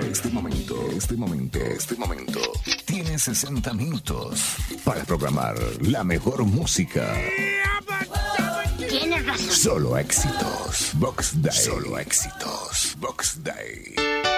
Este momento tiene 60 minutos para programar la mejor música. Tienes razón. Solo éxitos. Box Day.